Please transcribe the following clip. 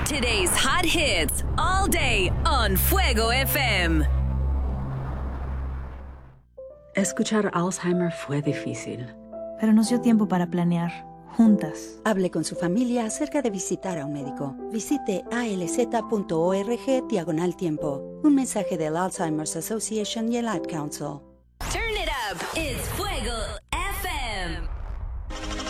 Today's hot hits all day on Fuego FM. Escuchar Alzheimer fue difícil. Pero nos dio tiempo para planear, juntas. Hable con su familia acerca de visitar a un médico. Visite alz.org/tiempo. Un mensaje del Alzheimer's Association y el Ad Council. Turn it up. It's Fuego